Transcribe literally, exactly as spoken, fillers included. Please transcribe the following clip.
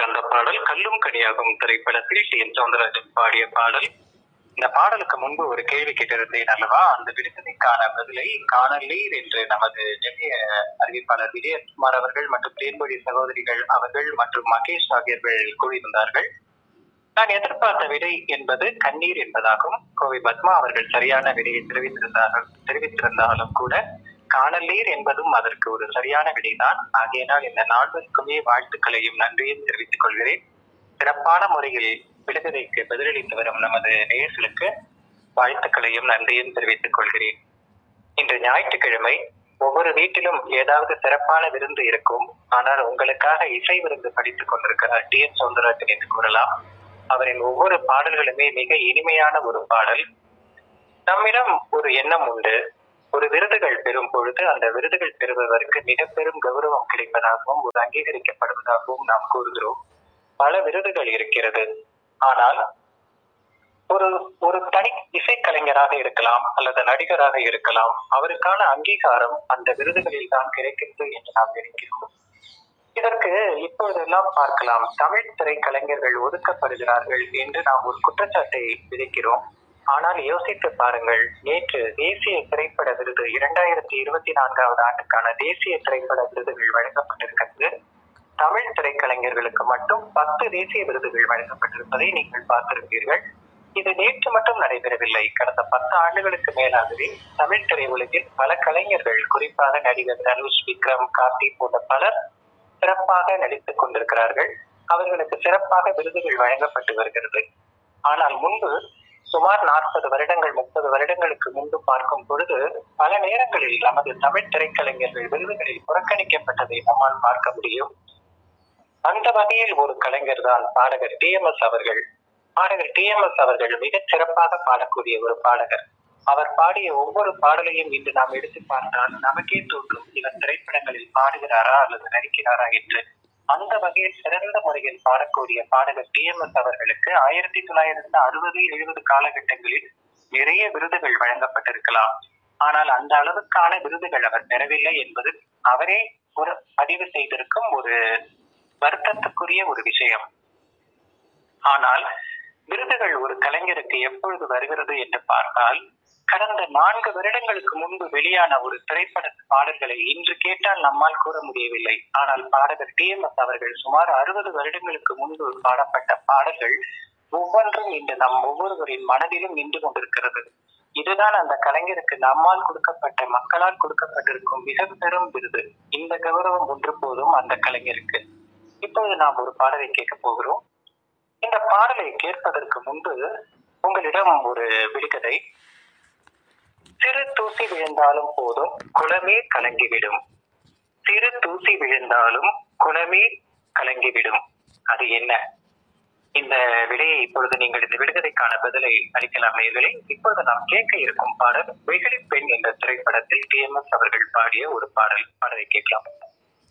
அந்த பாடல் கல்லும் கனியாகும் திரைப்படத்தில் டி என் சௌந்தரராஜன் பாடிய பாடல். இந்த பாடலுக்கு முன்பு ஒரு கேள்வி கேட்டிருந்தேன் அல்லவா, அந்த விடுதலைக்கான பதிலை காணலீர் என்று நமது நெல்லிய அறிவிப்பாளர் விஜயகுமார் அவர்கள் மற்றும் தேன்மொழி சகோதரிகள் அவர்கள் மற்றும் மகேஷ் ஆகியோர்கள் கூறியிருந்தார்கள். நான் எதிர்பார்த்த விடை என்பது கண்ணீர் என்பதாகும். கோவை பத்மா அவர்கள் சரியான விடையை தெரிவித்திருந்தார்கள் தெரிவித்திருந்தாலும் கூட காணலீர் என்பதும் அதற்கு ஒரு சரியான விடைதான். ஆகையினால் இந்த நால்வருக்குமே வாழ்த்துக்களையும் நன்றியும் தெரிவித்துக் கொள்கிறேன். சிறப்பான முறையில் விடுதலைக்கு பதிலளித்து வரும் நமது நேயர்களுக்கு வாழ்த்துக்களையும் நன்றியும் தெரிவித்துக் கொள்கிறேன். இன்று ஞாயிற்றுக்கிழமை ஒவ்வொரு வீட்டிலும் ஏதாவது சிறப்பான விருந்து இருக்கும். ஆனால் உங்களுக்காக இசை விருந்து படித்துக் கொண்டிருக்கிறார் டி என் சௌந்தரராஜன் என்று கூறலாம். அவரின் ஒவ்வொரு பாடல்களுமே மிக இனிமையான ஒரு பாடல். நம்மிடம் ஒரு எண்ணம் உண்டு, ஒரு விருதுகள் பெறும் பொழுது அந்த விருதுகள் பெறுபவருக்கு மிக பெரும் கௌரவம் கிடைப்பதாகவும் ஒரு அங்கீகரிக்கப்படுவதாகவும் நாம் கூறுகிறோம். பல விருதுகள் இருக்கிறது. ஆனால் ஒரு ஒரு தனி இசைக்கலைஞராக இருக்கலாம் அல்லது நடிகராக இருக்கலாம், அவருக்கான அங்கீகாரம் அந்த விருதுகளில் தான் கிடைக்கிறது என்று நாம் நினைக்கிறோம். இதற்கு இப்பொழுதெல்லாம் பார்க்கலாம், தமிழ் திரைக்கலைஞர்கள் ஒதுக்கப்படுகிறார்கள் என்று நாம் ஒரு குற்றச்சாட்டை விதிக்கிறோம். ஆனால் யோசித்து பாருங்கள், நேற்று தேசிய திரைப்பட விருது இரண்டாயிரத்தி இருபத்தி நான்காவது ஆண்டுக்கான தேசிய திரைப்பட விருதுகள் வழங்கப்பட்டிருக்கிறது. தமிழ் திரைக்கலைஞர்களுக்கு மட்டும் பத்து தேசிய விருதுகள் வழங்கப்பட்டிருப்பதை நீங்கள் பார்த்திருப்பீர்கள். இது நேற்று மட்டும் நடைபெறவில்லை. கடந்த பத்து ஆண்டுகளுக்கு மேலாகவே தமிழ் திரையுலகில் பல கலைஞர்கள், குறிப்பாக நடிகர் தனுஷ், விக்ரம், கார்த்தி போன்ற பலர் சிறப்பாக நடித்துக் கொண்டிருக்கிறார்கள். அவர்களுக்கு சிறப்பாக விருதுகள் வழங்கப்பட்டு வருகிறது. ஆனால் முன்பு சுமார் நாற்பது வருடங்கள் முப்பது வருடங்களுக்கு முன்பு பார்க்கும் பொழுது பல நேரங்களில் நமது தமிழ் திரைக்கலைஞர்கள் விருதுகளில் புறக்கணிக்கப்பட்டதை நம்மால் பார்க்க முடியும். அந்த வகையில் ஒரு கலைஞர் தான் பாடகர் டி எம் எஸ் அவர்கள். பாடகர் டி எம் எஸ் அவர்கள் மிகச் சிறப்பாக பாடக்கூடிய ஒரு பாடகர். அவர் பாடிய ஒவ்வொரு பாடலையும் இன்று நாம் எடுத்து பார்த்தால் நமக்கே தோன்றும், இவர் திரைப்படங்களில் பாடுகிறாரா அல்லது நடிக்கிறாரா என்று. அந்த வகையில் சிறந்த முறையில் பாடக்கூடிய பாடகர் டி எம் எஸ் அவர்களுக்கு ஆயிரத்தி தொள்ளாயிரத்தி அறுபது எழுபது காலகட்டங்களில் நிறைய விருதுகள் வழங்கப்பட்டிருக்கலாம். ஆனால் அந்த அளவுக்கான விருதுகள் அவர் பெறவில்லை என்பது அவரே ஒரு பதிவு செய்திருக்கும் ஒரு வருத்தத்துக்குரிய ஒரு விஷயம். ஆனால் விருதுகள் ஒரு கலைஞருக்கு எப்பொழுது வருகிறது என்று பார்த்தால், கடந்த நான்கு வருடங்களுக்கு முன்பு வெளியான ஒரு திரைப்பட பாடல்களை இன்று கேட்டால் நம்மால் கூற முடியவில்லை. ஆனால் பாடகர் டி எம் எஸ் அவர்கள் சுமார் அறுபது வருடங்களுக்கு முன்பு பாடப்பட்ட பாடல்கள் ஒவ்வொன்றும் இன்று நம் ஒவ்வொருவரின் மனதிலும் நின்று கொண்டிருக்கிறது. இதுதான் அந்த கலைஞருக்கு நம்மால் கொடுக்கப்பட்ட, மக்களால் கொடுக்கப்பட்டிருக்கும் மிக பெரும் விருது. இந்த கௌரவம் ஒன்று போதும் அந்த கலைஞருக்கு. இப்போது நாம் ஒரு பாடலை கேட்க போகிறோம். இந்த பாடலை கேட்பதற்கு முன்பு உங்களிடம் ஒரு விடுகதை. சிறு தூசி விழுந்தாலும் போதும் குளமே கலங்கிவிடும். சிறு தூசி விழுந்தாலும் குளமே கலங்கிவிடும். அது என்ன? இந்த விடையை இப்பொழுது நீங்கள் இந்த விடுகதைக்கான பதிலை அளிக்கலாம் நேயர்களே. இப்பொழுது நாம் கேட்க இருக்கும் பாடல் வெகுளி பெண் என்ற திரைப்படத்தில் டி எம் எஸ் அவர்கள் பாடிய ஒரு பாடல். பாடலை கேட்கலாம்.